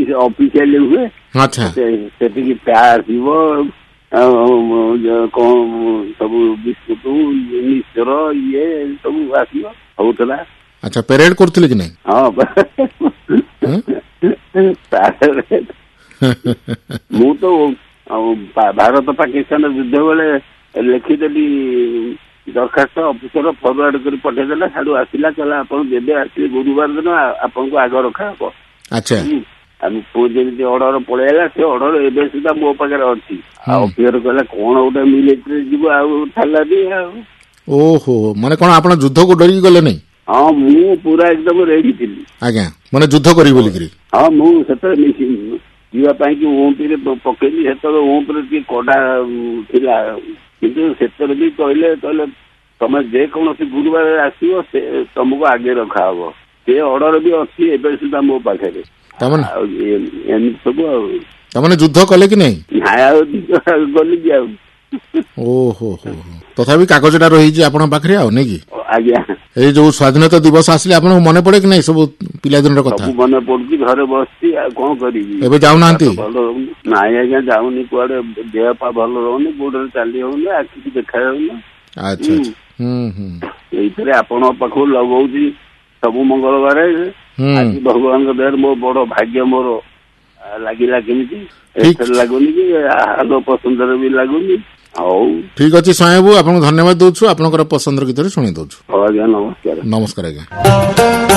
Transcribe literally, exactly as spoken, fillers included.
Officially ହୁଏ। ଆଚ୍ଛା ସେଠିକି ଚା ଆସିବ, କଣ ସବୁ ବିସ୍କୁଟ ମିକ୍ସଚର ଇଏ ସବୁ ଆସିବ ହଉଥିଲା। ଆଚ୍ଛା ପ୍ୟାରେଡ୍ କରୁଥିଲେ କି ନାଇଁ? ହଁ ମୁଁ ତ ଭାରତ ପାକିସ୍ତାନ ଯୁଦ୍ଧ ବେଳେ ଲେଖିଦେଲି ଦରଖାସ୍ତ, ଅଫିସର ଫରୱାର୍ଡ କରି ପଠେଇଦେଲା, ସାଡୁ ଆସିଲା କହିଲା ଆପଣ ଯେବେ ଆସିବେ ଗୁରୁବାର ଦିନ ଆପଣଙ୍କୁ ଆଗ ରଖା ହବ। ଆଚ୍ଛା ଆମ ପୁଅ ଯେମିତି ଅର୍ଡର ପଳେଇଲା, ସେ ଅର୍ଡର ଏବେ ସୁଦ୍ଧା ମୋ ପାଖରେ ଅଛି। ଆଉ ଅଫିସର କହିଲା କଣ ଗୋଟେ ମିଲିଟାରୀ ଯିବ ଆଉ ଠାଲାନି ଆଉ। ଓହୋ, ମାନେ କଣ ଆପଣ ଯୁଦ୍ଧକୁ ଡରିକି ଗଲେ ନାଇଁ? ହଁ ମୁଁ ପୁରା ଏକଦମ ରେଡି ଥିଲି। ଆଜ୍ଞା, ମାନେ ଯୁଦ୍ଧ କରିବି ବୋଲିକିରି? ହଁ ମୁଁ ସେତେବେଳେ ଯିବା ପାଇଁ କି ଓମ୍ପିରେ ପକେଇଲି। ସେତେବେଳେ ଓମ୍ପରେ ଟିକେ କଡା ଥିଲା, କିନ୍ତୁ ସେତେବେଳେ ବି କହିଲେ କହିଲେ ତମେ ଯେକୌଣସି ଗୁରୁବାର ଆସିବ ସେ ତମକୁ ଆଗେ ରଖାହବ। ସେ ଅର୍ଡର ବି ଅଛି ଏବେ ସୁଦ୍ଧା ମୋ ପାଖରେ। ଆଉ ଏମିତି ସବୁ ଆଉ। ତାମାନେ ଯୁଦ୍ଧ କଲେ କି ନାଇଁ? ନାଇଁ ଆଉ ଗଲି କି ଆଉ। ଓହୋ ହୋ, ତଥାପି କାଗଜଟା ରହିଛି ଆପଣଙ୍କ ପାଖରେ ଆଉ ନାଇଁ କି? ଆଜ୍ଞା। ଏଇ ଯୋଉ ସ୍ୱାଧୀନତା ଦିବସ ଆସିଲେ ଆପଣଙ୍କୁ ମନେ ପଡେ କି ନାଇଁ ସବୁ ପିଲାଦିନର କଥା? ସବୁ ମନେ ପଡୁଛି, ଘରେ ବସିଛି ଆଉ କଣ କରିବି। ଏବେ ଯାଉନାହାନ୍ତି? ଭଲ ରହୁନି। ନାଇଁ ଆଜ୍ଞା ଯାଉନି କୁଆଡେ, ଦେହ ପା ଭଲ ରହୁନି, ଗୋଡରେ ଚାଲି ହଉନି, ଆଖିକି ଦେଖା ଯାଉନି। ଆଚ୍ଛା ହୁଁ ହୁଁ। ଏଇଥିରେ ଆପଣଙ୍କ ପାଖକୁ ଲଗଉଛି ସବୁ ମଙ୍ଗଳବାର। ଆଜି ଭଗବାନଙ୍କ ଦୟାରେ ମୋ ବଡ ଭାଗ୍ୟ ମୋର ଲାଗିଲା କେମିତି, ଏଥିରେ ଲାଗୁନି କି ଆଲୋ ପସନ୍ଦରେ ବି ଲାଗୁନି। ହଉ ଠିକ ଅଛି ସ୍ୱାଇଁ ବାବୁ, ଆପଣଙ୍କୁ ଧନ୍ୟବାଦ ଦଉଛୁ, ଆପଣଙ୍କର ପସନ୍ଦର ଗୀତରେ ଶୁଣି ଦଉଛୁ। ହଉ ଆଜ୍ଞା ନମସ୍କାର। ନମସ୍କାର ଆଜ୍ଞା।